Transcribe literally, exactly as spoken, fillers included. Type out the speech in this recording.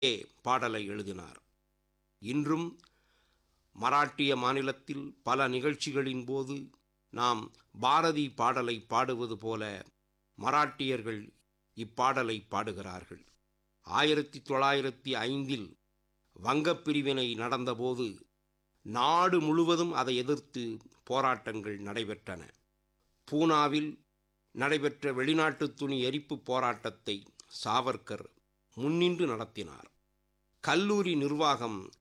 பாடலை எழுதினார். இன்றும் மராட்டிய மாநிலத்தில் பல நிகழ்ச்சிகளின் போது நாம் பாரதி பாடலை பாடுவது போல மராட்டியர்கள் இப்பாடலை பாடுகிறார்கள். ஆயிரத்தி தொள்ளாயிரத்தி ஐந்தில் வங்கப் பிரிவினை நடந்தபோது நாடு முழுவதும் அதை எதிர்த்து போராட்டங்கள் நடைபெற்றன. பூனாவில் நடைபெற்ற வெளிநாட்டு துணி எரிப்பு போராட்டத்தை சாவர்கர் முன்னின்று நடத்தினார். கல்லூரி நிர்வாகம்